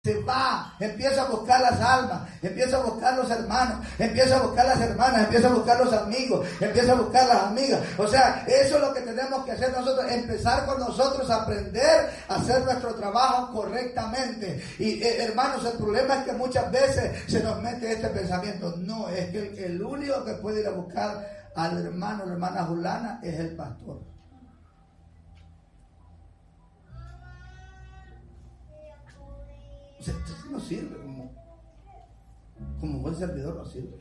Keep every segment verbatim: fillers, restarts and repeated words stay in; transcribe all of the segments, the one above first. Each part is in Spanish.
Se va, empieza a buscar las almas, empieza a buscar los hermanos, empieza a buscar las hermanas, empieza a buscar los amigos, empieza a buscar las amigas. O sea, eso es lo que tenemos que hacer nosotros, empezar con nosotros a aprender a hacer nuestro trabajo correctamente. Y eh, hermanos, el problema es que muchas veces se nos mete este pensamiento. No, es que el, el único que puede ir a buscar al hermano o la hermana fulana es el pastor. O sea, no sirve como, como buen servidor, no sirve.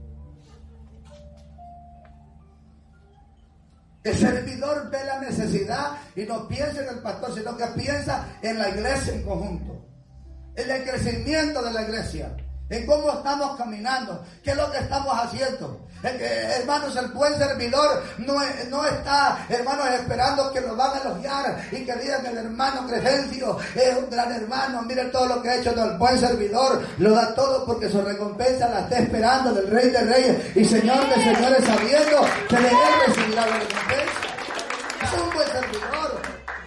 El servidor ve la necesidad y no piensa en el pastor, sino que piensa en la iglesia en conjunto, en el crecimiento de la iglesia, en cómo estamos caminando, qué es lo que estamos haciendo. Eh, hermanos, el buen servidor no, no está, hermanos, esperando que lo van a elogiar y que digan que el hermano Crescencio es un gran hermano, miren todo lo que ha hecho. No, el buen servidor lo da todo porque su recompensa la está esperando del Rey de Reyes y Señor de Señores, sabiendo que de él recibirá la recompensa. Es un buen servidor.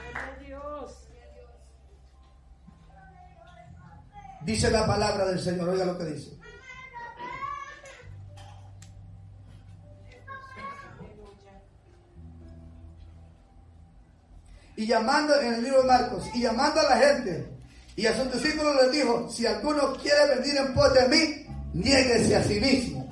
Dice la palabra del Señor, oiga lo que dice. Y llamando, en el libro de Marcos, y llamando a la gente y a sus discípulos les dijo: si alguno quiere venir en pos de mí, niéguese a sí mismo.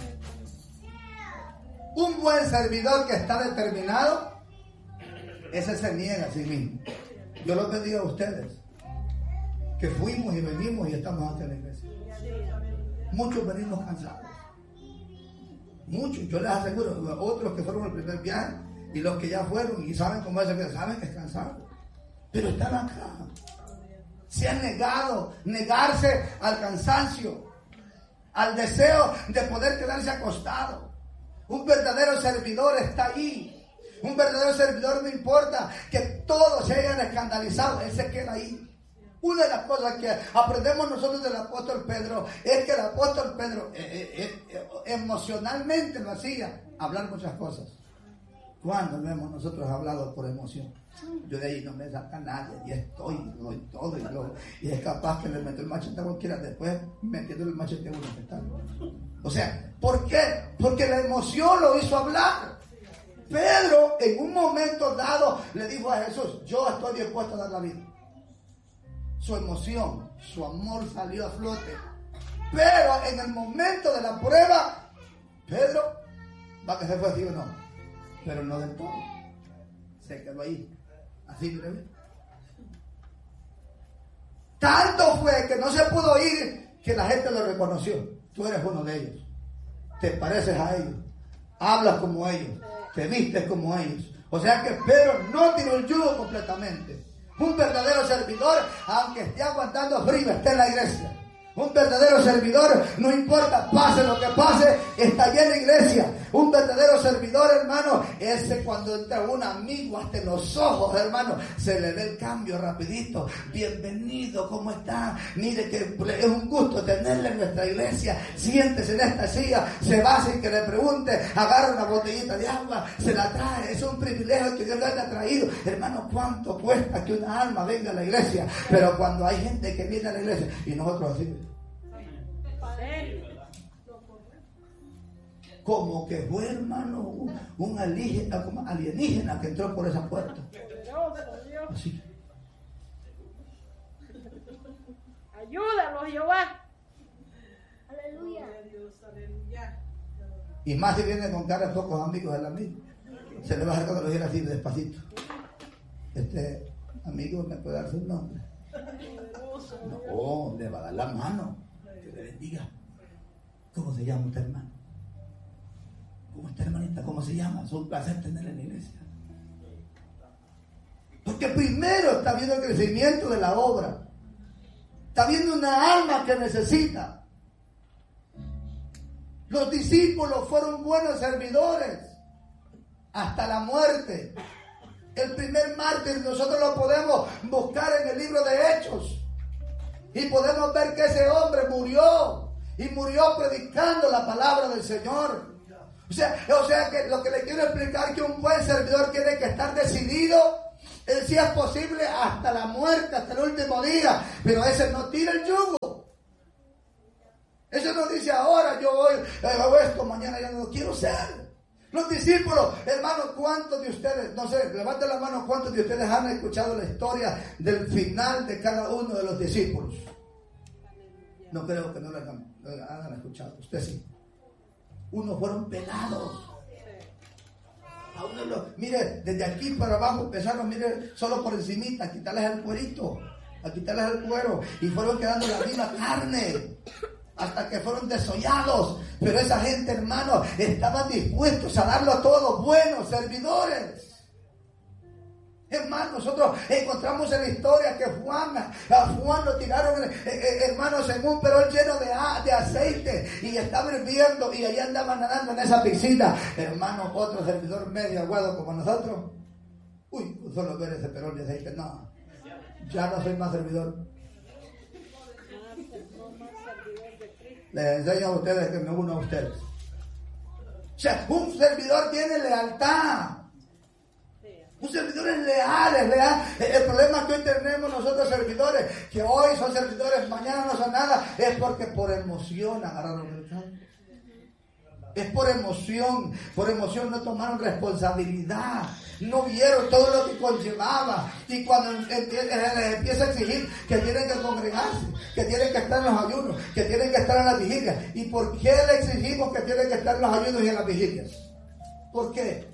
Un buen servidor que está determinado, ese se niega a sí mismo. Yo los bendigo a ustedes, que fuimos y venimos y estamos ante la iglesia. Muchos venimos cansados. Muchos, yo les aseguro, otros que fueron el primer viaje y los que ya fueron y saben cómo es el saben que es cansado. Pero están acá. Se han negado, negarse al cansancio, al deseo de poder quedarse acostado. Un verdadero servidor está ahí. Un verdadero servidor no importa que todos se hayan escandalizado, él se queda ahí. Una de las cosas que aprendemos nosotros del apóstol Pedro es que el apóstol Pedro eh, eh, eh, emocionalmente lo hacía hablar muchas cosas. ¿Cuándo no hemos nosotros hablado por emoción? Yo de ahí no me saca nadie, y estoy, y doy todo, y, lo, y es capaz que le meto el machete a cualquiera, después metiendo el machete a uno que está. O sea, ¿por qué? Porque la emoción lo hizo hablar. Pedro en un momento dado le dijo a Jesús: yo estoy dispuesto a dar la vida. Su emoción, su amor salió a flote. Pero en el momento de la prueba, Pedro, va que se fue así o no, pero no del todo. Se quedó ahí, así breve. Tanto fue que no se pudo ir que la gente lo reconoció. Tú eres uno de ellos. Te pareces a ellos. Hablas como ellos. Te vistes como ellos. O sea que Pedro no tiró el yugo completamente. Un verdadero servidor, aunque esté aguantando frío, está en la iglesia. Un verdadero servidor, no importa, pase lo que pase, está allá en la iglesia. Un verdadero servidor, hermano, ese cuando entra un amigo hasta en los ojos, hermano, se le ve el cambio rapidito. Bienvenido, ¿cómo está? Mire que es un gusto tenerle en nuestra iglesia. Siéntese en esta silla, se va sin que le pregunte, agarra una botellita de agua, se la trae. Es un privilegio que Dios le haya traído. Hermano, ¿cuánto cuesta que una alma venga a la iglesia? Pero cuando hay gente que viene a la iglesia y nosotros así, como que fue, hermano, un, un alienígena, como alienígena que entró por esa puerta. Así. Ayúdalo, Jehová. Aleluya. Y más si viene con cara de pocos amigos de la misma. Se le va a hacer cuando lo dijera así despacito. Este amigo, ¿me puede dar su nombre? No, le va a dar la mano. Que le bendiga. ¿Cómo se llama usted, hermano? ¿Cómo está, hermanita? ¿Cómo se llama? Es un placer tenerla en la iglesia. Porque primero está viendo el crecimiento de la obra. Está viendo una alma que necesita. Los discípulos fueron buenos servidores hasta la muerte. El primer mártir nosotros lo podemos buscar en el libro de Hechos. Y podemos ver que ese hombre murió. Y murió predicando la palabra del Señor. O sea, o sea que lo que le quiero explicar es que un buen servidor tiene que estar decidido Él sí es posible hasta la muerte, hasta el último día, pero ese no tira el yugo. Ese no dice ahora yo voy, hago esto, mañana ya no lo quiero ser. Los discípulos, hermanos, ¿cuántos de ustedes, no sé, levanten la mano, cuántos de ustedes han escuchado la historia del final de cada uno de los discípulos? No creo que no la hayan, no la hayan escuchado. Usted sí. Unos fueron pelados. A uno lo, mire, desde aquí para abajo empezaron, mire, solo por encimita, a quitarles el cuerito, a quitarles el cuero, y fueron quedando la misma carne, hasta que fueron desollados. Pero esa gente, hermano, estaban dispuestos a darlo todo, buenos servidores. Hermanos, nosotros encontramos en la historia que Juan, a Juan lo tiraron, eh, eh, hermanos, en un perol lleno de, de aceite, y estaba hirviendo, y allá andaban nadando en esa piscina. Hermanos, otro servidor medio aguado como nosotros, uy, solo ver ese perol de aceite, no, ya no soy más servidor. Les enseño a ustedes que me uno a ustedes. O sea, un servidor tiene lealtad. Un servidor es leal, es leal. El problema que hoy tenemos nosotros servidores, que hoy son servidores, mañana no son nada, es porque por emoción agarraron el cargo. Es por emoción, por emoción no tomaron responsabilidad, no vieron todo lo que conllevaba. Y cuando les empieza a exigir que tienen que congregarse, que tienen que estar en los ayunos, que tienen que estar en las vigilias. ¿Y por qué le exigimos que tienen que estar en los ayunos y en las vigilias? ¿Por qué?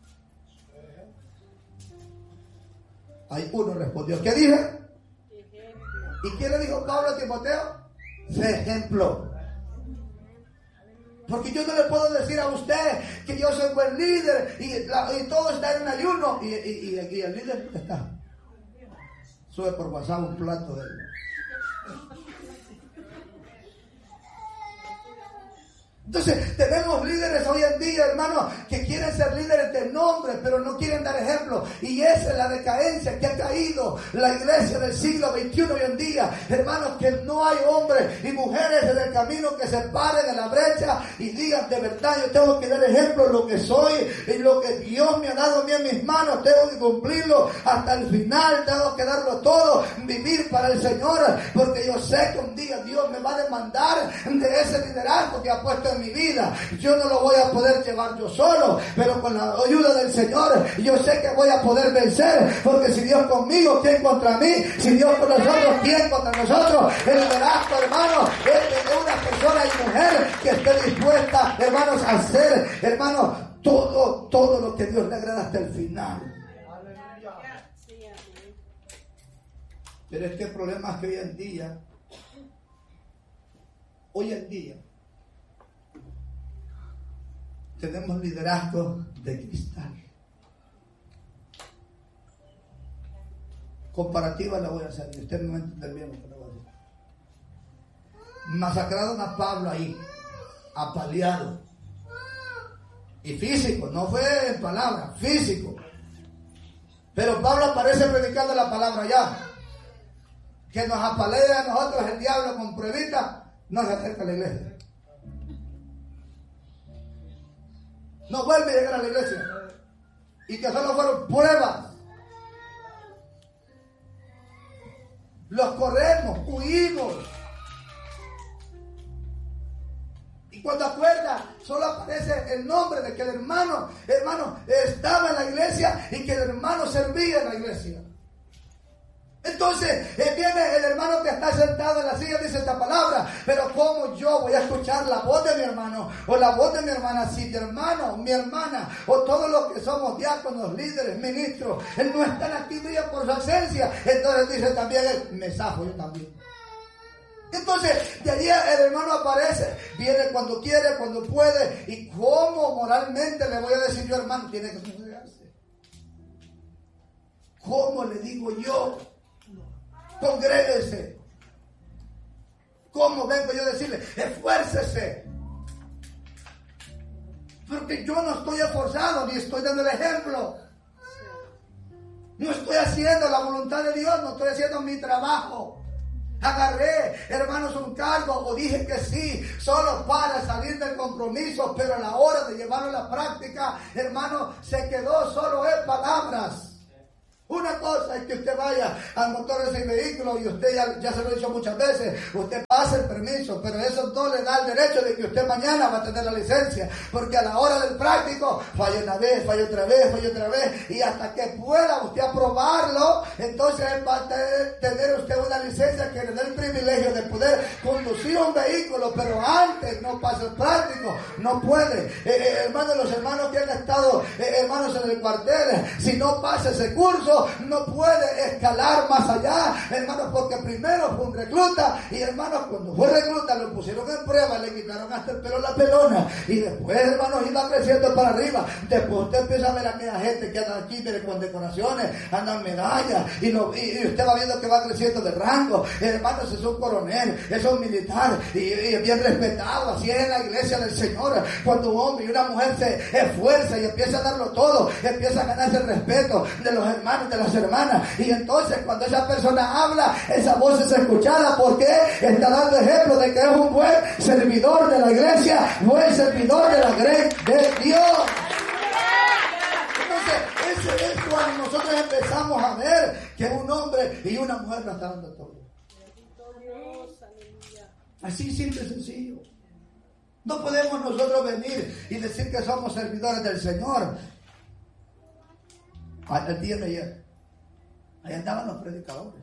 Ahí uno respondió, ¿qué dije? ¿Y qué le dijo Pablo a Timoteo? Sé ejemplo. Porque yo no le puedo decir a usted que yo soy buen líder y, la, y todo está en ayuno. Y, y, y, y el líder está. Sube por WhatsApp un plato de él. Entonces tenemos líderes hoy en día, hermanos, que quieren ser líderes de nombre, pero no quieren dar ejemplo. Y esa es la decadencia que ha caído la iglesia del siglo veintiuno hoy en día. Hermanos, que no hay hombres y mujeres en el camino que se paren en la brecha y digan, de verdad, yo tengo que dar ejemplo de lo que soy y lo que Dios me ha dado a mí en mis manos. Tengo que cumplirlo hasta el final, tengo que darlo todo, vivir para el Señor, porque yo sé que un día Dios me va a demandar de ese liderazgo que ha puesto en mi vida. Yo no lo voy a poder llevar yo solo, pero con la ayuda del Señor yo sé que voy a poder vencer, porque si Dios conmigo, ¿quién contra mí? Si Dios con nosotros, ¿quién contra nosotros? El liderazgo, hermano, es de una persona y mujer que esté dispuesta, hermanos, a hacer, hermanos, todo, todo lo que Dios le agrada hasta el final. Pero es que el problema es que hoy en día, hoy en día, tenemos liderazgo de cristal. Comparativa la voy a hacer, y usted no va a entender bien lo que le voy a decir. Masacraron a Pablo ahí, apaleado. Y físico, no fue en palabra, físico. Pero Pablo aparece predicando la palabra ya. Que nos apalea a nosotros el diablo con pruebita, no se acerca a la iglesia. No vuelve a llegar a la iglesia. Y que solo fueron pruebas. Los corremos, huimos. Y cuando acuerda, solo aparece el nombre de que el hermano, hermano, estaba en la iglesia y que el hermano servía en la iglesia. Entonces viene el hermano que está sentado en la silla, dice esta palabra, pero ¿cómo yo voy a escuchar la voz de mi hermano o la voz de mi hermana si mi hermano, mi hermana o todos los que somos diáconos, líderes, ministros, él no están aquí brilla por su ausencia? Entonces dice también él, me zafo yo también. Entonces de allí el hermano aparece, viene cuando quiere, cuando puede. ¿Y cómo moralmente le voy a decir yo, hermano, tiene que congregarse? ¿Cómo le digo yo? Congréguese. ¿Cómo vengo yo a decirle? Esfuércese. Porque yo no estoy esforzado ni estoy dando el ejemplo. No estoy haciendo la voluntad de Dios, no estoy haciendo mi trabajo. Agarré, hermanos, un cargo o dije que sí, solo para salir del compromiso, pero a la hora de llevarlo a la práctica, hermano, se quedó solo en palabras. Una cosa es que usted vaya al motor de ese vehículo y usted ya, ya se lo he dicho muchas veces, usted pasa el permiso, pero eso no le da el derecho de que usted mañana va a tener la licencia, porque a la hora del práctico falla una vez, falla otra vez, falla otra vez, y hasta que pueda usted aprobarlo, entonces va a tener, tener usted una licencia que le da el privilegio de poder conducir un vehículo, pero antes no pasa el práctico, no puede. Eh, eh, hermanos, los hermanos que han estado, eh, hermanos en el cuartel, si no pasa ese curso, no puede escalar más allá, hermanos, porque primero fue un recluta, y hermanos, cuando fue recluta lo pusieron en prueba, le quitaron hasta el pelo a la pelona, y después, hermanos, iba creciendo para arriba. Después usted empieza a ver a aquella gente que anda aquí mire, con decoraciones, andan medallas, y, lo, y, y usted va viendo que va creciendo de rango. Hermanos, es un coronel, es un militar, y, y es bien respetado. Así es en la iglesia del Señor, cuando un hombre y una mujer se esfuerza y empieza a darlo todo, empieza a ganarse el respeto de los hermanos, de las hermanas, y entonces cuando esa persona habla, esa voz es escuchada, porque está dando ejemplo de que es un buen servidor de la iglesia, buen servidor de la iglesia de Dios. Entonces ese es cuando nosotros empezamos a ver que un hombre y una mujer lo están dando todo. Así simple y sencillo. No podemos nosotros venir y decir que somos servidores del Señor. El día de ayer, ahí andaban los predicadores,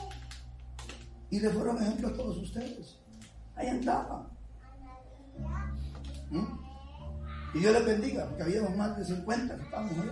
y le fueron ejemplos a todos ustedes. Ahí andaban. ¿Mm? Y Dios les bendiga, porque habíamos más de cincuenta que estábamos ahí.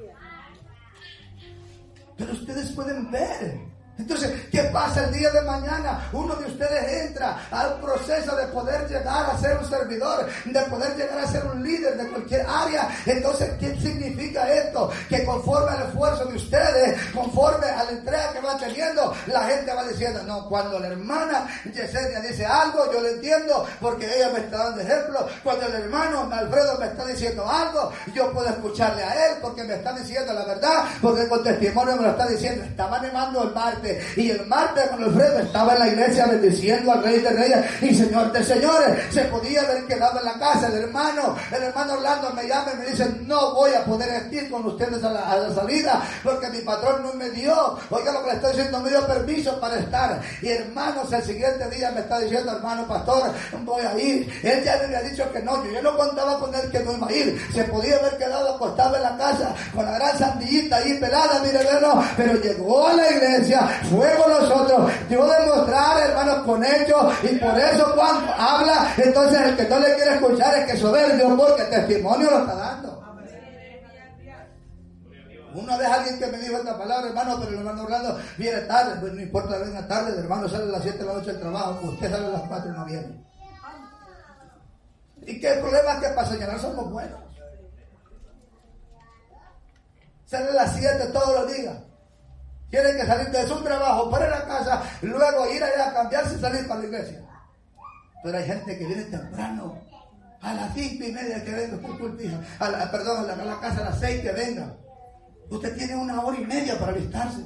Pero ustedes pueden ver. Entonces, ¿qué pasa el día de mañana? Uno de ustedes entra al proceso de poder llegar a ser un servidor, de poder llegar a ser un líder de cualquier área. Entonces, ¿qué significa esto? Que conforme al esfuerzo de ustedes, conforme a la entrega que van teniendo, la gente va diciendo, no, cuando la hermana Yesenia dice algo, yo lo entiendo, porque ella me está dando ejemplo. Cuando el hermano Alfredo me está diciendo algo, yo puedo escucharle a él, porque me está diciendo la verdad, porque con testimonio me lo está diciendo. Estaba animando el martes, y el martes con Alfredo estaba en la iglesia bendiciendo al Rey de Reyes y Señor de Señores. Se podía haber quedado en la casa. El hermano, el hermano Orlando me llama y me dice, no voy a poder ir con ustedes a la, a la salida, porque mi patrón no me dio, oiga lo que le estoy diciendo, no me dio permiso para estar. Y hermanos, el siguiente día me está diciendo, hermano pastor, voy a ir. Él ya me había dicho que no, yo ya no contaba con él que no iba a ir. Se podía haber quedado acostado en la casa con la gran sandillita ahí pelada, mire, no, pero llegó a la iglesia, fue con nosotros, dio demostrar, hermanos, con hechos, y por eso cuando habla, entonces el que no le quiere escuchar es que soberbio, porque testimonio lo está dando. Una vez alguien que me dijo esta palabra, hermano, pero el hermano Orlando viene tarde, pues no importa, venga tarde, el hermano sale a las siete de la noche del trabajo, usted sale a las cuatro y no viene. ¿Y qué problema es que para señalar somos buenos? Sale a las siete todos los días. Tienen que salir de su trabajo para la casa, luego ir allá a cambiarse y salir para la iglesia. Pero hay gente que viene temprano, a las cinco y media que venga, a la, perdón, a la, a la casa a las seis que venga. Usted tiene una hora y media para alistarse.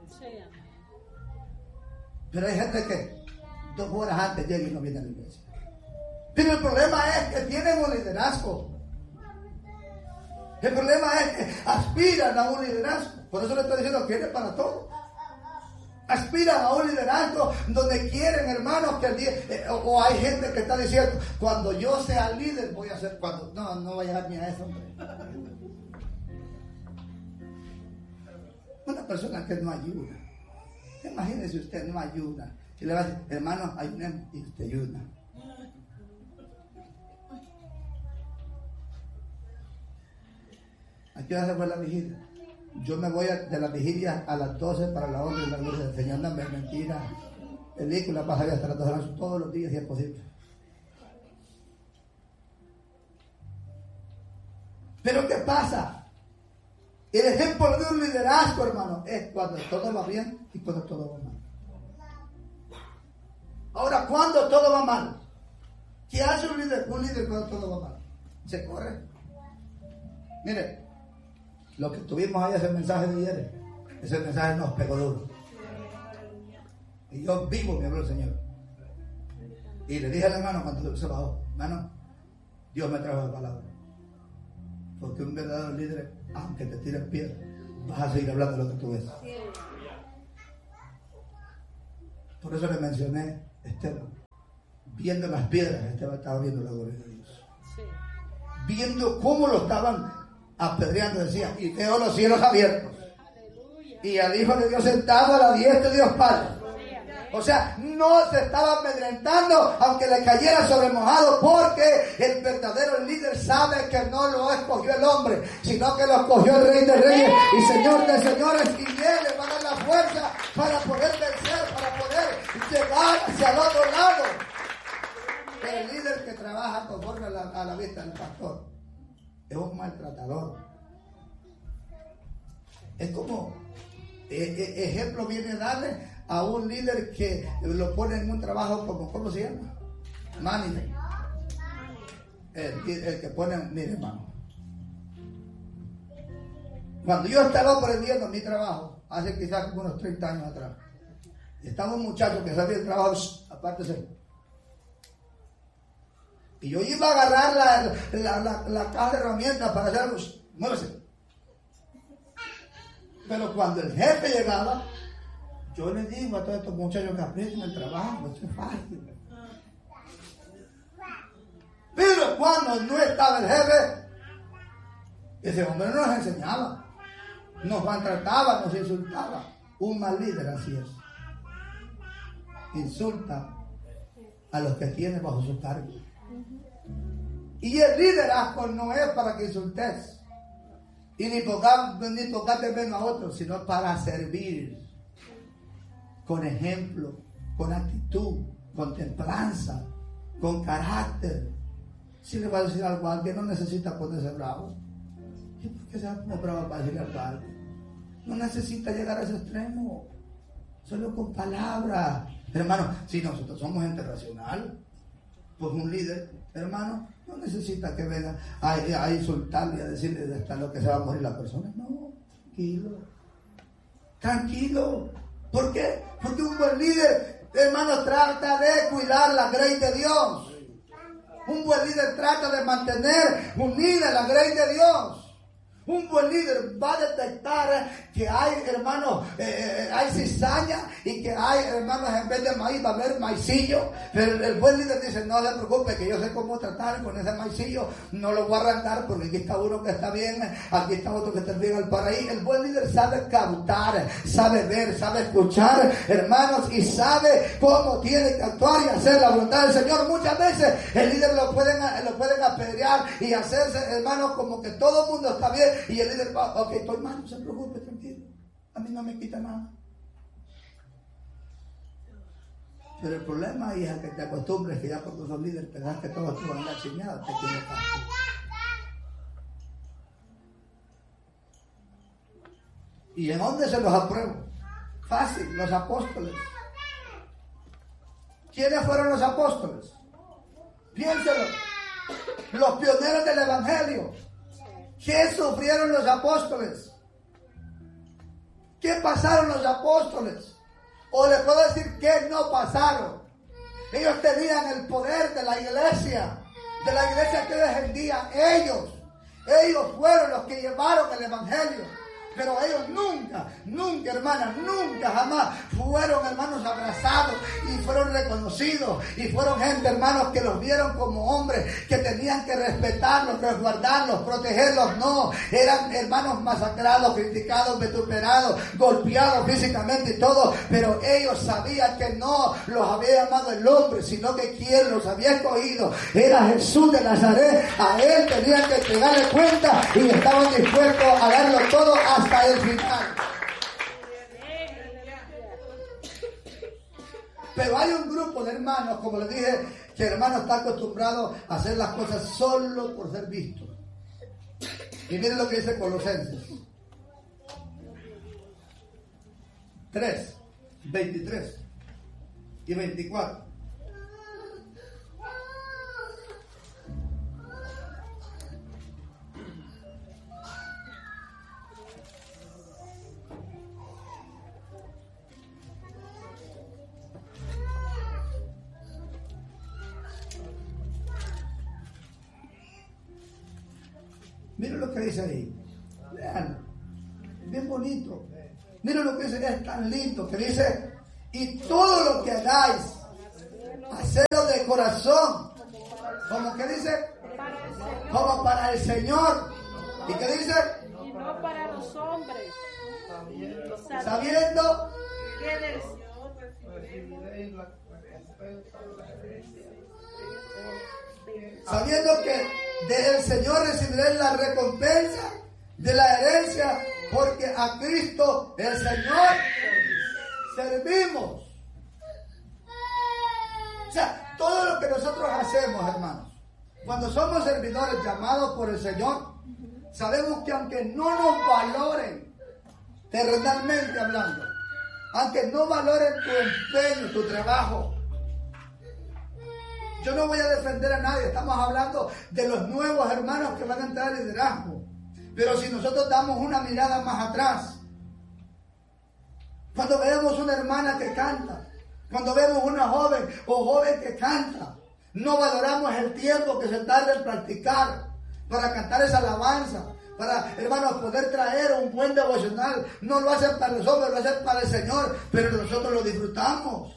Pero hay gente que dos horas antes llega y no viene a la iglesia. Pero el problema es que tienen un liderazgo. El problema es que aspiran a un liderazgo. Por eso le estoy diciendo que es para todos. Aspiran a un liderazgo donde quieren, hermanos, que el día, eh, o, o hay gente que está diciendo, cuando yo sea líder voy a ser, cuando, no, no voy a llegar ni a eso, hombre. Una persona que no ayuda. Imagínese usted, no ayuda. Y le va a decir, hermano, ayúdame, y usted ayuda. ¿A qué hora se fue la vigilia? Yo me voy a, de la vigilia a las doce para la honra y la gloria del Señor. No me mentira. Película pasaría hasta las doce de la noche todos los días si es posible. Pero ¿qué pasa? El ejemplo de un liderazgo, hermano, es cuando todo va bien y cuando todo va mal. Ahora, cuando todo va mal, ¿qué hace un líder? Un líder cuando todo va mal. Se corre. Mire, lo que tuvimos ahí, ese mensaje de ayer, ese mensaje nos pegó duro. Y yo vivo, me habló el Señor. Y le dije al hermano cuando se bajó, hermano, Dios me trajo la palabra. Porque un verdadero líder, aunque te tiren piedra, vas a seguir hablando de lo que tú ves. Por eso le mencioné Esteban. Viendo las piedras, Esteban estaba viendo la gloria de Dios. Viendo cómo lo estaban apedreando, decía, y veo los cielos abiertos. Y al Hijo de Dios sentado a la diestra de Dios Padre. O sea, no se estaba amedrentando aunque le cayera sobre mojado, porque el verdadero líder sabe que no lo escogió el hombre, sino que lo escogió el Rey de Reyes y Señor de Señores, y Él le va a dar la fuerza para poder vencer, para poder llegar hacia el otro lado. El líder que trabaja conforme a la, a la vista del pastor es un maltratador. Es como eh, eh, ejemplo viene a darle a un líder que lo pone en un trabajo como, ¿cómo se llama? Manager. El, el que pone, mire hermano, cuando yo estaba aprendiendo mi trabajo, hace quizás como unos treinta años atrás, estaba un muchacho que sabía el trabajo, aparte de y yo iba a agarrar la, la, la, la caja de herramientas para hacer algo, muévese. Pero cuando el jefe llegaba, yo le digo a todos estos muchachos que aprenden el trabajo, eso es fácil. Pero cuando no estaba el jefe, ese hombre no nos enseñaba, nos maltrataba, nos insultaba. Un mal líder así es. Insulta a los que tiene bajo su cargo. Y el liderazgo no es para que insultes y ni tocarte ni tocarte menos a otros, sino para servir con ejemplo, con actitud, con templanza, con carácter. Si le va a decir algo a alguien, no necesita ponerse bravo. ¿Y por qué se va a poner bravo para decirle algo a alguien? No necesita llegar a ese extremo, solo con palabras. Hermano, si nosotros somos gente racional, pues un líder, hermano, no necesita que venga a, a insultarle y a decirle hasta lo que se va a morir la persona. No, tranquilo. Tranquilo. ¿Por qué? Porque un buen líder, hermano, trata de cuidar la grey de Dios. Un buen líder trata de mantener unida la grey de Dios. Un buen líder va a detectar que hay, hermanos, eh, hay cizaña y que hay, hermanos, en vez de maíz va a haber maicillo. Pero el, el buen líder dice, no se preocupe, que yo sé cómo tratar con ese maicillo. No lo voy a arrancar porque aquí está uno que está bien, aquí está otro que está bien al para ahí. El buen líder sabe captar, sabe ver, sabe escuchar, hermanos, y sabe cómo tiene que actuar y hacer la voluntad del Señor. Muchas veces el líder lo pueden, lo pueden apedrear y hacerse, hermanos, como que todo el mundo está bien. Y el líder va, ok, estoy mal, no se preocupe, tranquilo. A mí no me quita nada. Pero el problema ahí es que te acostumbres que ya cuando sos líder pensás que todos te van a dar chiñadas, te equivocas. ¿Y en dónde se los apruebo? Fácil, los apóstoles. ¿Quiénes fueron los apóstoles? Piénselo. Los pioneros del evangelio. ¿Qué sufrieron los apóstoles? ¿Qué pasaron los apóstoles? O les puedo decir qué no pasaron. Ellos tenían el poder de la iglesia, de la iglesia que defendía. Ellos, ellos fueron los que llevaron el evangelio. Pero ellos nunca, nunca, hermanas, nunca, jamás fueron, hermanos, abrazados y fueron reconocidos. Y fueron gente, hermanos, que los vieron como hombres, que tenían que respetarlos, resguardarlos, protegerlos. No, eran hermanos masacrados, criticados, vituperados, golpeados físicamente y todo. Pero ellos sabían que no los había llamado el hombre, sino que quien los había escogido era Jesús de Nazaret. A él tenían que entregarle cuenta y estaban dispuestos a darlo todo hasta hasta el final. Pero hay un grupo de hermanos, como les dije, que el hermano está acostumbrado a hacer las cosas solo por ser visto. Y miren lo que dice Colosenses tres, veintitrés y veinticuatro. Miren lo que dice ahí. Lean. Bien bien bonito. Mira lo que dice, es tan lindo, que dice, y todo lo que hagáis, hacedlo de corazón. ¿Cómo que dice? Como para el Señor. ¿Y qué dice? Y no para los hombres. Sabiendo que del sabiendo que del Señor recibiré la recompensa de la herencia, porque a Cristo el Señor servimos. O sea, todo lo que nosotros hacemos, hermanos, cuando somos servidores llamados por el Señor, sabemos que aunque no nos valoren, terrenalmente hablando, aunque no valoren tu empeño, tu trabajo, yo no voy a defender a nadie, estamos hablando de los nuevos hermanos que van a entrar al liderazgo. Pero si nosotros damos una mirada más atrás, cuando vemos una hermana que canta, cuando vemos una joven o joven que canta, no valoramos el tiempo que se tarda en practicar para cantar esa alabanza, para, hermanos, poder traer un buen devocional. No lo hacen para los hombres, lo hacen para el Señor, pero nosotros lo disfrutamos.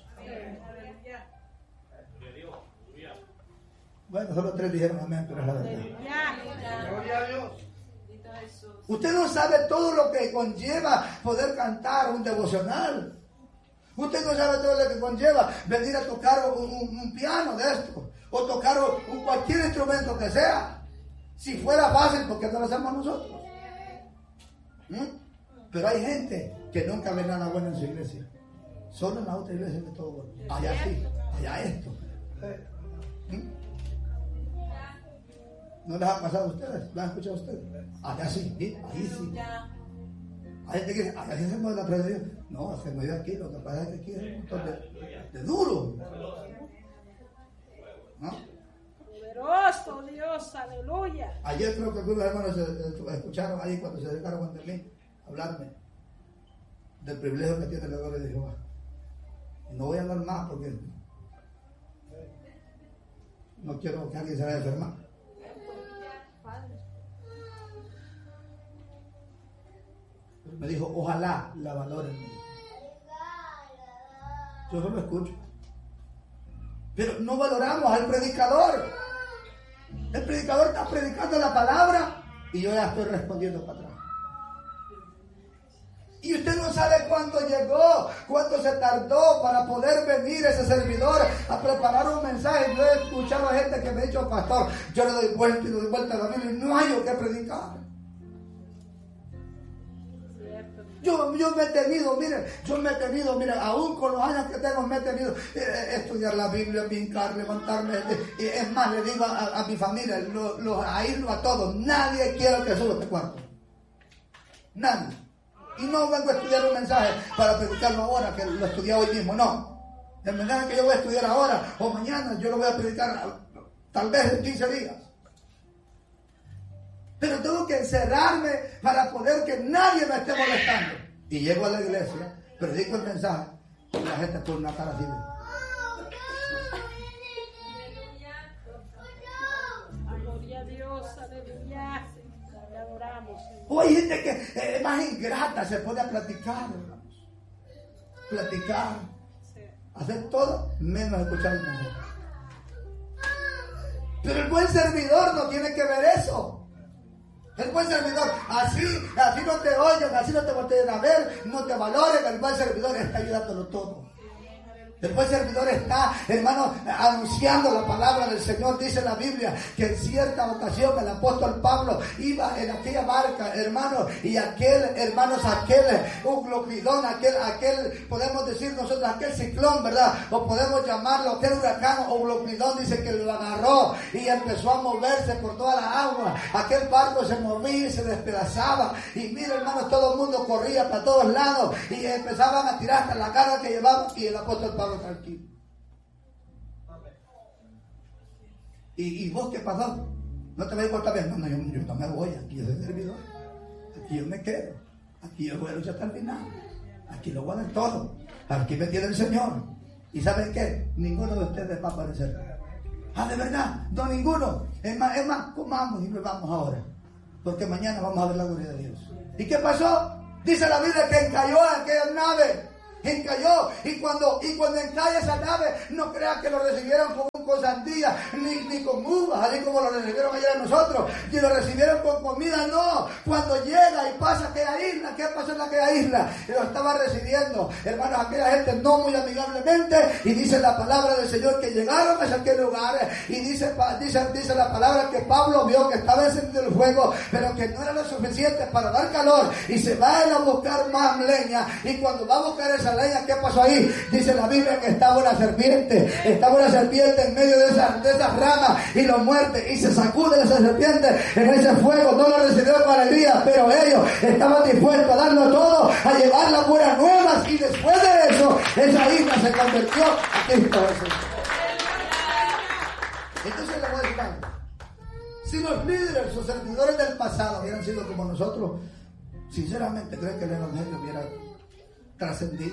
Bueno, solo tres dijeron amén, pero es la verdad. Gloria a Dios. Usted no sabe todo lo que conlleva poder cantar un devocional. Usted no sabe todo lo que conlleva venir a tocar un, un, un piano de esto, o tocar un, cualquier instrumento que sea. Si fuera fácil, ¿por qué no lo hacemos nosotros? ¿Mm? Pero hay gente que nunca ve nada bueno en su iglesia. Solo en la otra iglesia que todo bueno. Allá sí, allá esto. ¿Mm? ¿No les ha pasado a ustedes? ¿Lo han escuchado ustedes? Allá sí, ¿sí? Ahí sí. Hay gente que dice, allá sí hacemos la presencia de Dios. No, hacemos de aquí, lo que pasa es que aquí es un montón de, de duro. ¿No? Poderoso Dios, aleluya. Ayer creo que algunos hermanos se, escucharon ahí cuando se acercaron ante mí, hablarme del privilegio que tiene la gloria de Jehová. Y no voy a hablar más porque no quiero que alguien se vaya a enfermar. Me dijo, ojalá la valoren. Yo solo escucho. Pero no valoramos al predicador. El predicador está predicando la palabra y yo ya estoy respondiendo para atrás. Y usted no sabe cuánto llegó, cuánto se tardó para poder venir ese servidor a preparar un mensaje. Yo he escuchado a gente que me ha dicho, pastor, yo le doy vuelta y le doy vuelta a la Biblia y no hay yo que predicar. Yo, yo me he tenido, mire, yo me he tenido, mire, aún con los años que tengo, me he tenido eh, estudiar la Biblia, vincar, levantarme. Y eh, es más, le digo a, a mi familia, lo, lo, a irlo a todos, nadie quiere que suba este cuarto. Nadie. Y no vengo a estudiar un mensaje para predicarlo ahora, que lo estudié hoy mismo, no. El mensaje que yo voy a estudiar ahora o mañana, yo lo voy a predicar tal vez en quince días. Pero tengo que encerrarme para poder que nadie me esté molestando. Y llego a la iglesia, predico el mensaje y la gente pone una cara así de... Gloria a Dios, aleluya. Le adoramos. O hay gente que es más ingrata, se pone a platicar, hermanos. Platicar. Hacer todo menos escuchar el mensaje. Pero el buen servidor no tiene que ver eso. El buen servidor, así, así no te oyen, así no te volteen a ver, no te valoren, el buen servidor está ayudándolo todo. El buen servidor está, hermano, anunciando la palabra del Señor. Dice la Biblia que en cierta ocasión el apóstol Pablo iba en aquella barca, hermano, y aquel, hermanos, aquel uglopidón, aquel, aquel, podemos decir nosotros, aquel ciclón, ¿verdad? O podemos llamarlo aquel huracán o uglopidón, dice que lo agarró y empezó a moverse por toda la agua. Aquel barco se movía y se despedazaba. Y mira, hermanos, todo el mundo corría para todos lados y empezaban a tirar hasta la carga que llevaban, y el apóstol Pablo tranquilo. ¿Y, y vos qué pasó? ¿No te vas a ir otra vez? No, no, yo, yo no me voy, aquí yo soy servidor. Aquí yo me quedo. Aquí yo voy a luchar hasta el final. Aquí lo voy a dar todo. Aquí me tiene el Señor. ¿Y saben qué? Ninguno de ustedes va a aparecer. Ah, ¿de verdad? No, ninguno. Es más, es más, comamos y nos vamos ahora. Porque mañana vamos a ver la gloria de Dios. ¿Y qué pasó? Dice la Biblia que encalló en aquella nave. Encalló. Y cuando, y cuando encalla esa nave, no crean que lo recibieron con, con sandía, ni, ni con uvas, así como lo recibieron ayer a nosotros. Y lo recibieron con comida, no. Cuando llega y pasa aquella isla, ¿qué pasó en aquella isla? Y lo estaba recibiendo, hermanos, aquella gente no muy amigablemente. Y dice la palabra del Señor que llegaron a aquel lugar. Y dice, dice, dice la palabra que Pablo vio que estaba encendido el fuego, pero que no era lo suficiente para dar calor. Y se va a ir a buscar más leña. Y cuando va a buscar esa leña, ¿qué pasó ahí? Dice la Biblia que estaba una serpiente, estaba una serpiente en medio de esas, de esas ramas, y lo muerde y se sacude esa serpiente en ese fuego. No lo recibieron con alegría, pero ellos estaban dispuestos a darlo todo, a llevar las buenas nuevas, y después de eso, esa isla se convirtió a Cristo Jesús. Entonces le voy a decir algo. Si los líderes o servidores del pasado hubieran sido como nosotros, sinceramente creo que el evangelio hubiera trascendido.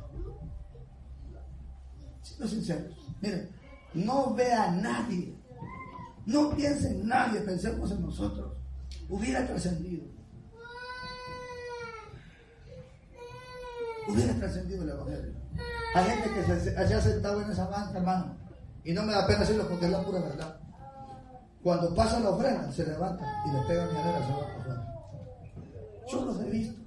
Siendo sinceros, miren, no vea a nadie, no piense en nadie, pensemos en nosotros. Hubiera trascendido, hubiera trascendido el evangelio. Hay gente que se, se haya sentado en esa banca, hermano, y no me da pena decirlo porque es la pura verdad. Cuando pasa la ofrenda, se levanta y le pega mi adera, se va para afuera. Yo los he visto.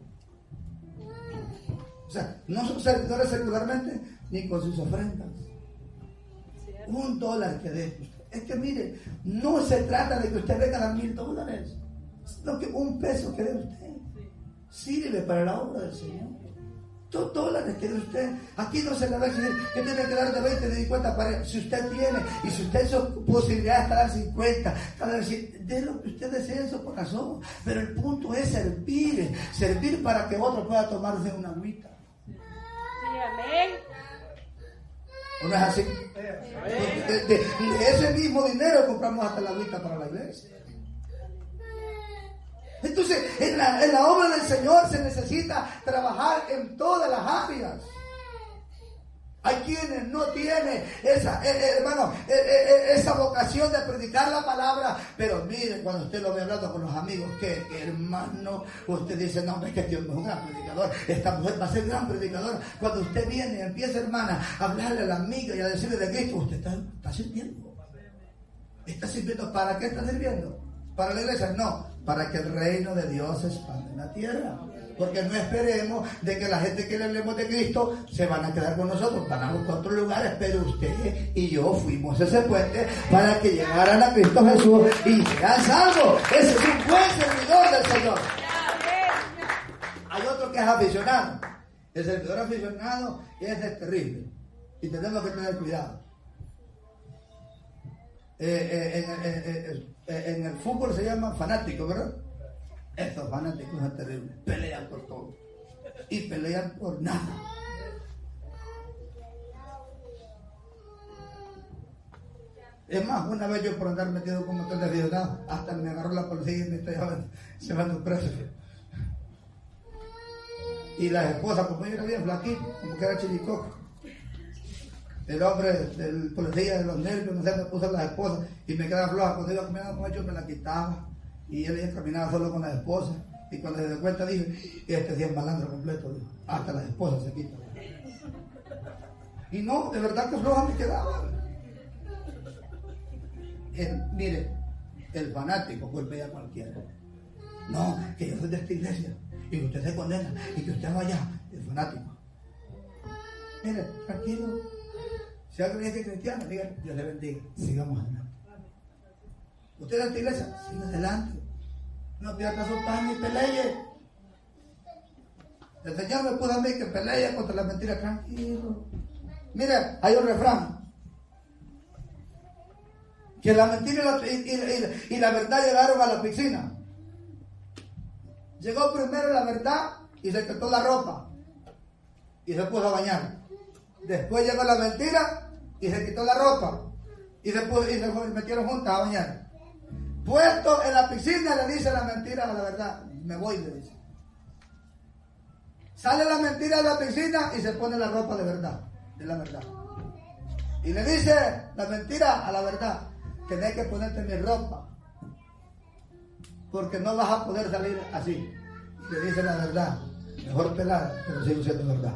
O sea, no son servidores regularmente ni con sus ofrendas. Un dólar que dé. Es que mire, no se trata de que usted venga a dar mil dólares, sino que un peso que dé usted sirve para la obra del Señor. Dos dólares que dé usted. Aquí no se le va a decir que tiene que dar de veinte, de cincuenta para. Si usted tiene, y si usted su posibilidad está dar cincuenta, de lo que usted desee en su corazón. Pero el punto es servir, servir para que otro pueda tomarse una agüita. Sí, amén. ¿No es así? De, de, de ese mismo dinero compramos hasta la agüita para la iglesia. Entonces, en la, en la obra del Señor se necesita trabajar en todas las áreas. Hay quienes no tienen esa, eh, eh, hermano, eh, eh, esa vocación de predicar la palabra, pero mire, cuando usted lo ve hablando con los amigos, que, que hermano, usted dice, no, es que Dios no es un gran predicador, esta mujer va a ser gran predicadora. Cuando usted viene y empieza, hermana, a hablarle a la amiga y a decirle de Cristo, usted está, está sirviendo. ¿Está sirviendo? ¿Para qué está sirviendo? ¿Para la iglesia? No, para que el reino de Dios se expanda en la tierra. Porque no esperemos de que la gente que le hablemos de Cristo se van a quedar con nosotros, van a buscar otros lugares, pero usted y yo fuimos ese puente para que llegaran a Cristo Jesús y sean salvos. Ese es un buen servidor del Señor. Hay otro que es aficionado. El servidor aficionado es terrible y tenemos que tener cuidado. Eh, eh, en, eh, eh, en el fútbol se llaman fanáticos, ¿verdad? Estos fanáticos son terribles, pelean por todo y pelean por nada. Es más, una vez yo por andar metido con un montón de aficionados, hasta me agarró la policía y me está llevando, llevando preso. Y las esposas, como yo era bien flaquito, como que era chilicoco, el hombre del policía de los nervios, no sé, me puso las esposas y me quedaba floja. Cuando iba caminando con ellos me la quitaba. Y él ya caminaba solo con las esposas. Y cuando se dio cuenta dije, este sí es malandro completo. Dijo, hasta las esposas se quitan. Y no, de verdad que floja me quedaba. El, mire, el fanático golpea a cualquiera. No, que yo soy de esta iglesia y que usted se condena y que usted vaya. El fanático. Mire, tranquilo. Si alguien es cristiano, diga, Dios le bendiga. Sigamos adelante. Usted es de esta iglesia, siga adelante. No pierda su paz ni pelee. El Señor me puso a mí que pelee contra la mentira. Tranquilo. Mira, hay un refrán. Que la mentira y la, y, y, y la verdad llegaron a la piscina. Llegó primero la verdad y se quitó la ropa. Y se puso a bañar. Después llegó la mentira y se quitó la ropa. Y se, puso, y se metieron juntas a bañar. Puesto en la piscina le dice la mentira a la verdad. Me voy, le dice. Sale la mentira de la piscina y se pone la ropa de verdad, de la verdad. Y le dice la mentira a la verdad. Tenés que ponerte mi ropa, porque no vas a poder salir así. Le dice la verdad. Mejor pelada, pero sigo siendo verdad.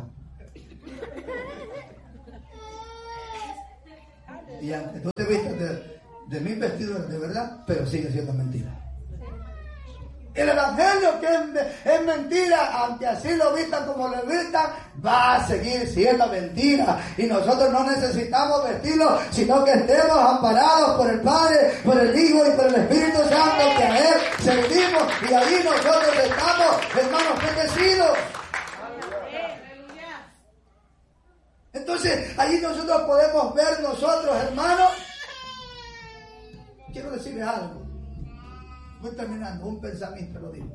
Y aunque tú te vistas de, de mis vestidos de verdad, pero sigue siendo mentira. El evangelio que es, es mentira, aunque así lo vistan como lo vistan, va a seguir siendo mentira. Y nosotros no necesitamos vestirlo, sino que estemos amparados por el Padre, por el Hijo y por el Espíritu Santo, que a Él servimos. Y ahí nosotros estamos, hermanos, bendecidos. Entonces, allí nosotros podemos ver nosotros, hermanos. Quiero decirles algo. Voy terminando, un pensamiento lo digo.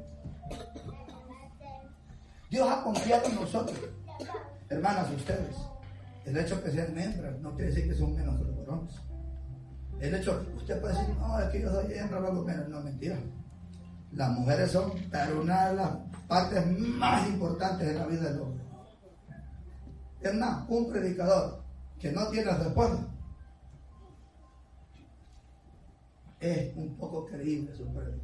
Dios ha confiado en nosotros, hermanas, ustedes. El hecho que sean hembras no quiere decir que son menos que los varones. El hecho, usted puede decir, no, es que yo soy hembra, no menos. No, mentira. Las mujeres son pero una de las partes más importantes de la vida del hombre. Es más, un predicador que no tiene respuesta es un poco creíble su predica.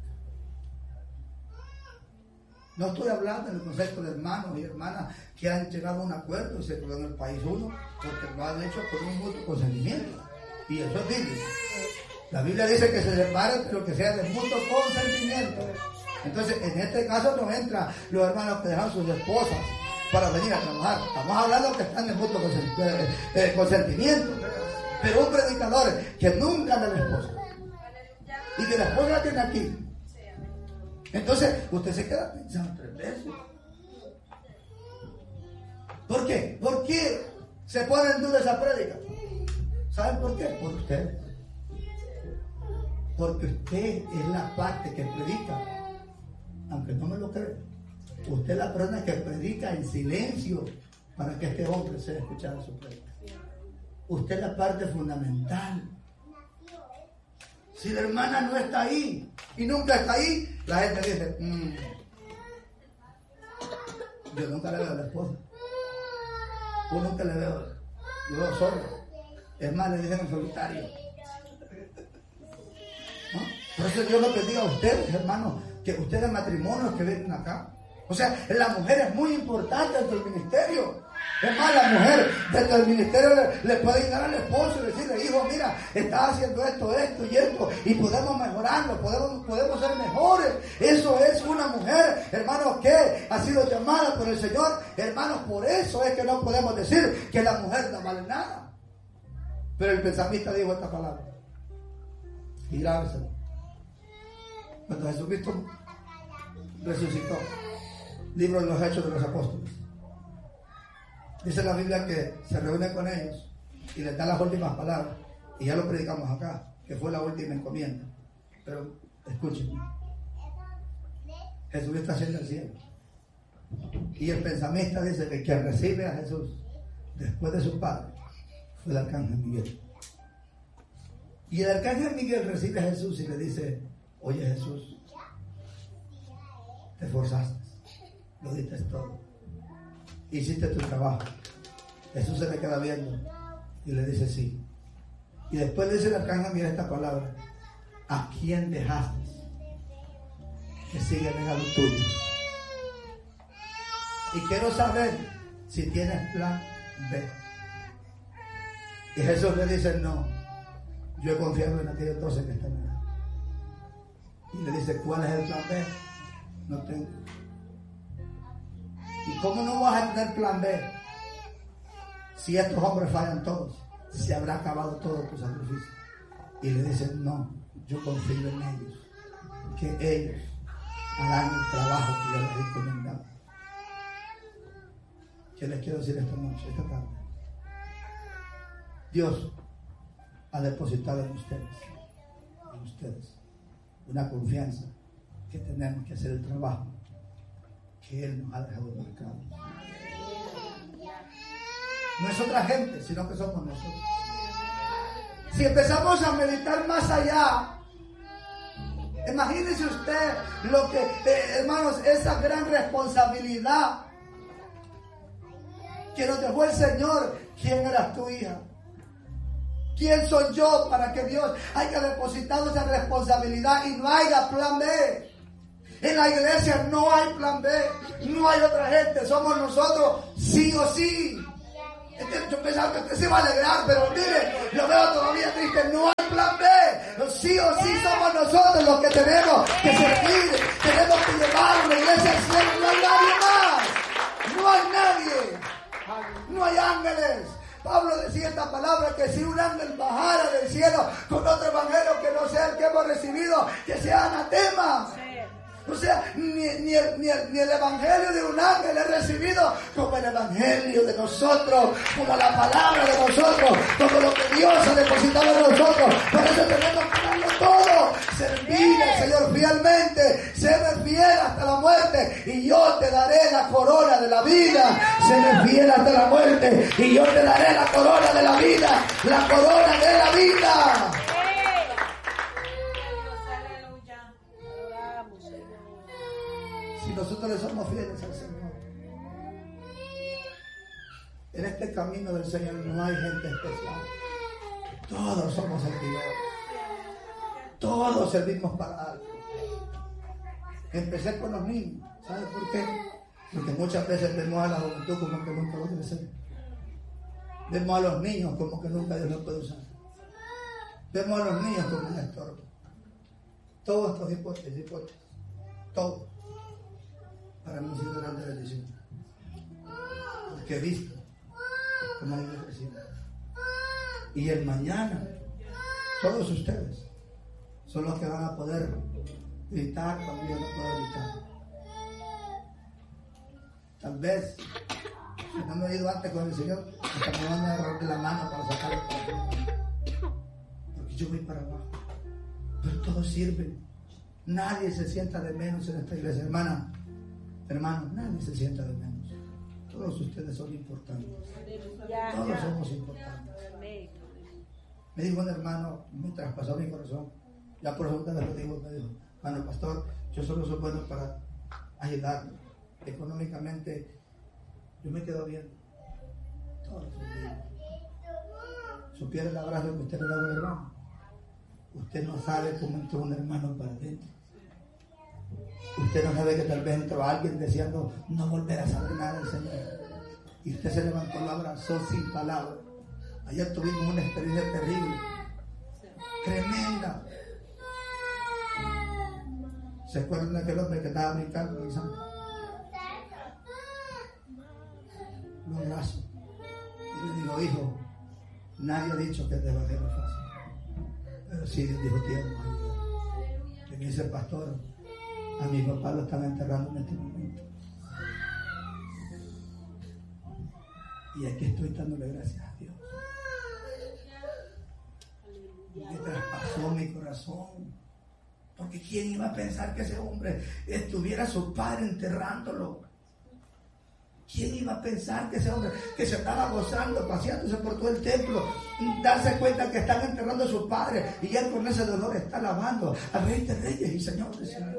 No estoy hablando en el concepto de hermanos y hermanas que han llegado a un acuerdo y se quedó en el país uno, porque lo han hecho con un mutuo consentimiento. Y eso es bíblico. La Biblia dice que se separen, pero que sea de mutuo consentimiento. Entonces, en este caso no entra los hermanos que dejan sus esposas para venir a trabajar. Estamos hablando que están en mutuo consentimiento. Pero un predicador que nunca le da la esposa y que la esposa la tiene aquí, entonces usted se queda pensando tres veces. ¿Por qué? ¿Por qué se pone en duda esa prédica? ¿Saben por qué? Por usted. Porque usted es la parte que predica, aunque no me lo cree. Usted es la persona que predica en silencio para que este hombre sea escuchado su prédica. Usted es la parte fundamental. Si la hermana no está ahí y nunca está ahí, la gente dice, mmm, yo nunca le veo a la esposa. Yo nunca le veo, yo veo solo. Es más, le dicen en solitario. ¿No? Por eso yo lo que digo a ustedes, hermanos, que ustedes matrimonios que vienen acá. O sea, la mujer es muy importante dentro del ministerio. Es más, la mujer dentro del ministerio le, le puede llegar al esposo y decirle, hijo, mira, estás haciendo esto, esto y esto, y podemos mejorarlo, podemos, podemos ser mejores. Eso es una mujer, hermanos, que ha sido llamada por el Señor. Hermanos, por eso es que no podemos decir que la mujer no vale nada. Pero el pensamista dijo esta palabra. Y grábeselo. Cuando Jesucristo resucitó, libro de los Hechos de los Apóstoles, dice la Biblia que se reúne con ellos y les da las últimas palabras. Y ya lo predicamos acá, que fue la última encomienda. Pero escúchenme. Jesús está haciendo el cielo. Y el pensamista dice que quien recibe a Jesús después de su padre fue el arcángel Miguel. Y el arcángel Miguel recibe a Jesús y le dice, oye Jesús, te esforzaste, lo diste todo, hiciste tu trabajo. Jesús se le queda viendo y le dice sí. Y después le dice el arcángel Miguel esta palabra, ¿a quién dejaste que siga el legado tuyo? Y quiero saber si tienes plan B. Y Jesús le dice, no, yo he confiado en aquellos doce que están acá. Y le dice, ¿cuál es el plan B? No tengo. ¿Y cómo no vas a tener plan B? Si estos hombres fallan todos, se habrá acabado todo tu sacrificio. Y le dicen, no, yo confío en ellos, que ellos harán el trabajo que yo les he encomendado. ¿Qué les quiero decir esta noche, esta tarde? Dios ha depositado en ustedes, en ustedes, una confianza que tenemos que hacer el trabajo que Él nos ha dejado marcado. No es otra gente, sino que somos nosotros. Si empezamos a meditar más allá, imagínese usted lo que, eh, hermanos, esa gran responsabilidad que nos dejó el Señor. ¿Quién eras tu hija? ¿Quién soy yo para que Dios haya depositado esa responsabilidad y no haya plan B? En la iglesia no hay plan B, no hay otra gente, somos nosotros sí o sí. Yo pensaba que usted se iba a alegrar, pero mire, lo veo todavía triste. No hay plan B. Sí o sí somos nosotros los que tenemos que servir. Tenemos que llevar una iglesia al cielo. No hay nadie más. No hay nadie. No hay ángeles. Pablo decía esta palabra, que si un ángel bajara del cielo con otro evangelio que no sea el que hemos recibido, que sea anatema. O sea, ni, ni, el, ni, el, ni el evangelio de un ángel es recibido como el evangelio de nosotros, como la palabra de nosotros, como lo que Dios ha depositado en nosotros. Por eso tenemos que darlo todo, servir al Señor fielmente, ser fiel hasta la muerte, y yo te daré la corona de la vida. Ser fiel hasta la muerte, y yo te daré la corona de la vida, la corona de la vida. Nosotros le somos fieles al Señor. En este camino del Señor no hay gente especial. Todos somos servidores. Todos servimos para algo. Empecé con los niños. ¿Sabes por qué? Porque muchas veces vemos a la juventud como que nunca va a crecer. Vemos a los niños como que nunca Dios los puede usar. Vemos a los niños como un estorbo. Todos estos hipótesis, hipótesis. Todos. Para mí ha sido grande bendición. Porque he visto cómo han ido creciendo. Y el mañana, todos ustedes son los que van a poder gritar cuando yo no puedo gritar. Tal vez, si no me he ido antes con el Señor, hasta me van a agarrar de la mano para sacar el corazón. Porque yo voy para abajo. Pero todo sirve. Nadie se sienta de menos en esta iglesia, hermana. Hermanos, nadie se sienta de menos. Todos ustedes son importantes. Todos somos importantes. Me dijo un hermano, me traspasó mi corazón. Ya por segunda vez lo digo, me dijo, hermano pastor, yo solo soy bueno para ayudarlo. Económicamente, yo me quedo bien. Todos son bien. Supiera el abrazo que usted le da a un hermano. Usted no sabe cómo entró un hermano para adentro. Usted no sabe que tal vez entró alguien deseando no volver a saber nada del Señor. Y usted se levantó, lo abrazó sin palabras. Ayer tuvimos una experiencia terrible. Tremenda. ¿Se acuerdan de aquel hombre que estaba brincando en el santo? Lo abrazo. Y le digo, hijo, nadie ha dicho que el evangelio es fácil. Pero sí, Dios dijo tierno. Que me dice el pastor, a mi papá lo están enterrando en este momento. Y aquí estoy dándole gracias a Dios. Que traspasó mi corazón. Porque ¿quién iba a pensar que ese hombre estuviera su padre enterrándolo? ¿Quién iba a pensar que ese hombre que se estaba gozando, paseándose por todo el templo, darse cuenta que están enterrando a su padre y él con ese dolor está alabando al Rey de Reyes y Señor de Señores?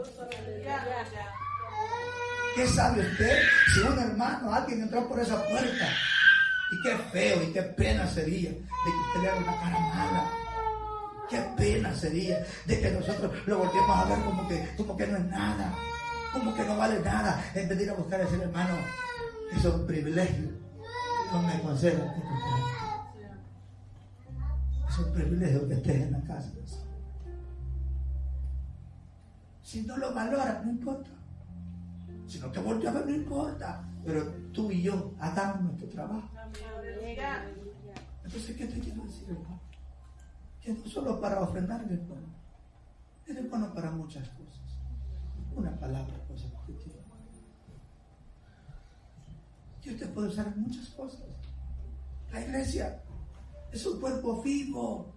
¿Qué sabe usted si un hermano, alguien entró por esa puerta? Y qué feo y qué pena sería de que usted le haga una cara mala. Qué pena sería de que nosotros lo volvemos a ver como que, como que no es nada, como que no vale nada, en vez de ir a buscar a ese hermano. Es un privilegio. No me conceda que tú estés. Es un privilegio que estés en la casa. Si no lo valoras, no importa. Si no te volteas a ver, no importa. Pero tú y yo hagamos nuestro trabajo. Entonces, ¿qué te quiero decir, hermano? Que no solo para ofrendar eres bueno. Eres bueno para muchas cosas. Una palabra, cosa positiva. Dios te puede usar en muchas cosas. La iglesia es un cuerpo vivo.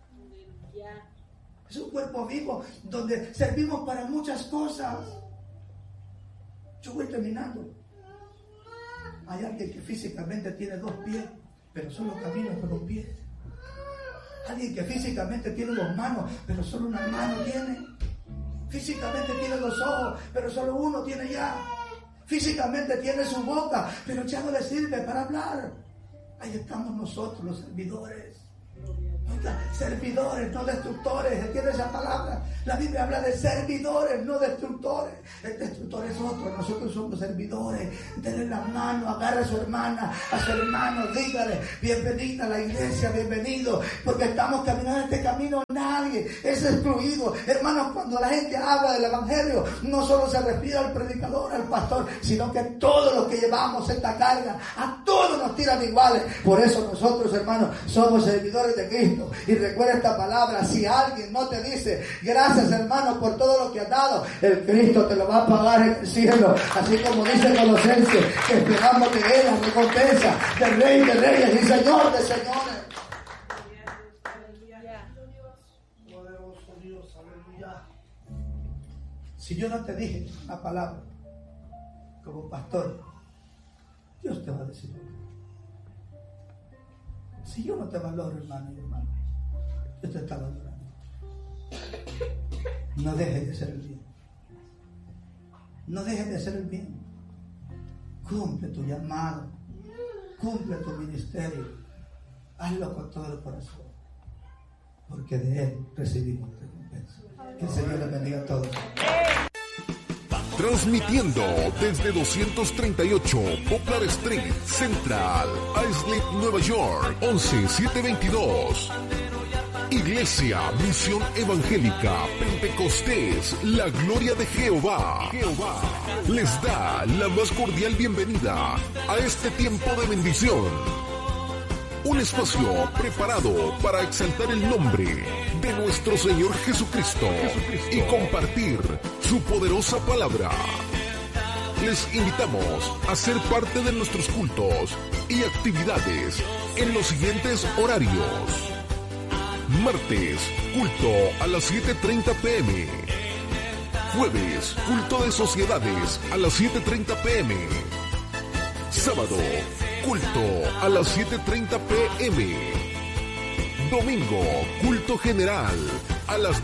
Es un cuerpo vivo donde servimos para muchas cosas. Yo voy terminando. Hay alguien que físicamente tiene dos pies, pero solo camina con un pie. Alguien que físicamente tiene dos manos, pero solo una mano tiene. Físicamente tiene dos ojos, pero solo uno tiene ya. Físicamente tiene su boca, pero ya no le sirve para hablar. Ahí estamos nosotros, los servidores. No hay Servidores, no destructores. ¿Entiende esa palabra? La Biblia habla de servidores, no destructores. El destructor es otro. Nosotros somos servidores. Denle la mano, agarre a su hermana, a su hermano, dígale, bienvenida a la iglesia, bienvenido. Porque estamos caminando en este camino. Nadie es excluido. Hermanos, cuando la gente habla del evangelio, no solo se refiere al predicador, al pastor, sino que todos los que llevamos esta carga, a todos nos tiran iguales. Por eso nosotros, hermanos, somos servidores de Cristo. Y recuerda esta palabra: si alguien no te dice gracias, hermano, por todo lo que has dado, el Cristo te lo va a pagar en el cielo. Así como dice Colosenses, que esperamos de él la recompensa del Rey de Reyes y Señor de Señores. Poderoso Dios, aleluya. Si yo no te dije una palabra como pastor, Dios te va a decir. Si yo no te valoro, hermano y hermana, Dios te está valorando. No dejes de hacer el bien. No dejes de hacer el bien. Cumple tu llamado. Cumple tu ministerio. Hazlo con todo el corazón. Porque de Él recibimos recompensa. Que el Señor les bendiga a todos. Transmitiendo desde doscientos treinta y ocho Poplar Street, Central, Islip, Nueva York, once mil setecientos veintidós. Iglesia Misión Evangélica Pentecostés, la gloria de Jehová. Jehová les da la más cordial bienvenida a este tiempo de bendición. Un espacio preparado para exaltar el nombre de nuestro Señor Jesucristo, Jesucristo y compartir su poderosa palabra. Les invitamos a ser parte de nuestros cultos y actividades en los siguientes horarios. Martes, culto a las siete treinta pm. Jueves, culto de sociedades a las siete treinta pm. Sábado, culto a las siete treinta pm. Domingo, culto general a las